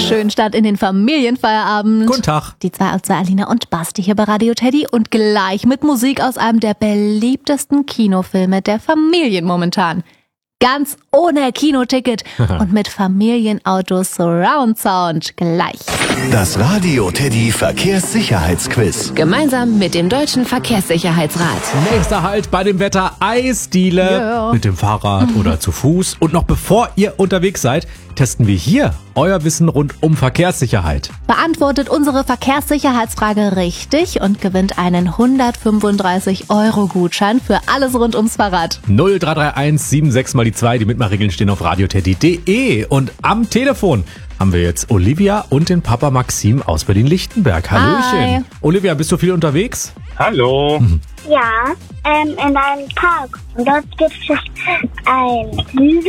Schönen Start in den Familienfeierabend. Guten Tag. Die 2 aus der Alina und Basti hier bei Radio Teddy und gleich mit Musik aus einem der beliebtesten Kinofilme der Familien momentan. Ganz ohne Kinoticket und mit Familienauto Surround Sound gleich. Das Radio Teddy Verkehrssicherheitsquiz. Gemeinsam mit dem Deutschen Verkehrssicherheitsrat. Nächster Halt bei dem Wetter Eisdiele. Ja. Mit dem Fahrrad oder zu Fuß. Und noch bevor ihr unterwegs seid, testen wir hier euer Wissen rund um Verkehrssicherheit. Beantwortet unsere Verkehrssicherheitsfrage richtig und gewinnt einen 135-Euro-Gutschein für alles rund ums Fahrrad. 0331 76 mal die 2. Die Mitmachregeln stehen auf radioteddy.de. Und am Telefon haben wir jetzt Olivia und den Papa Maxim aus Berlin-Lichtenberg. Hallöchen. Hi. Olivia, bist du viel unterwegs? Hallo. Ja, in einem Park. Und dort gibt es ein Hügel,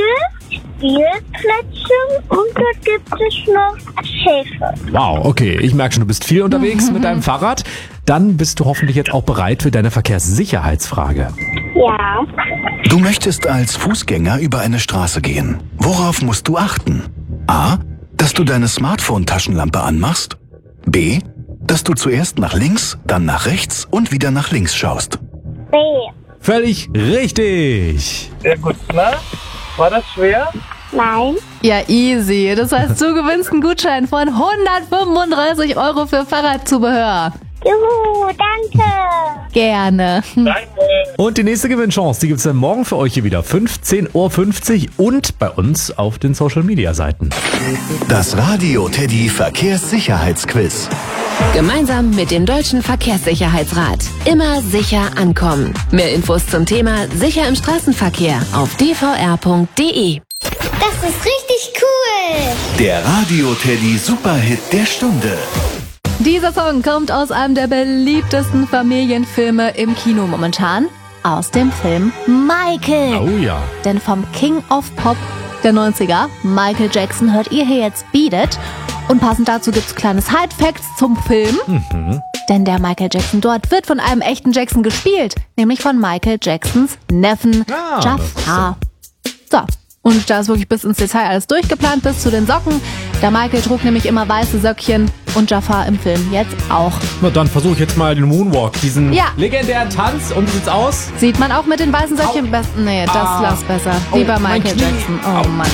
Spielplätze und dort gibt es noch Schäfer. Wow, okay. Ich merke schon, du bist viel unterwegs mit deinem Fahrrad. Dann bist du hoffentlich jetzt auch bereit für deine Verkehrssicherheitsfrage. Ja, Du möchtest als Fußgänger über eine Straße gehen. Worauf musst du achten? A. Dass du deine Smartphone-Taschenlampe anmachst. B. Dass du zuerst nach links, dann nach rechts und wieder nach links schaust. B. Völlig richtig. Sehr gut, na? War das schwer? Nein. Ja, easy. Das heißt, du gewinnst einen Gutschein von 135 Euro für Fahrradzubehör. Juhu, danke. Gerne. Danke. Und die nächste Gewinnchance, die gibt's dann morgen für euch hier wieder. 15.50 Uhr und bei uns auf den Social-Media-Seiten. Das Radio Teddy Verkehrssicherheitsquiz. Gemeinsam mit dem Deutschen Verkehrssicherheitsrat. Immer sicher ankommen. Mehr Infos zum Thema Sicher im Straßenverkehr auf dvr.de. Das ist richtig cool. Der Radio Teddy Superhit der Stunde. Dieser Song kommt aus einem der beliebtesten Familienfilme im Kino momentan. Aus dem Film Michael. Oh ja. Denn vom King of Pop der 90er, Michael Jackson, hört ihr hier jetzt Beat It. Und passend dazu gibt's kleine Side-Facts zum Film. Denn der Michael Jackson dort wird von einem echten Jackson gespielt. Nämlich von Michael Jacksons Neffen Jafar. So. Und da ist wirklich bis ins Detail alles durchgeplant, bis zu den Socken. Der Michael trug nämlich immer weiße Söckchen und Jafar im Film jetzt auch. Na dann versuche ich jetzt mal den Moonwalk, diesen Ja. legendären Tanz. Und wie sieht's aus? Sieht man auch mit den weißen Söckchen besser? Nee, das lass besser. Lieber mein Michael Knie. Jackson. Oh Mann.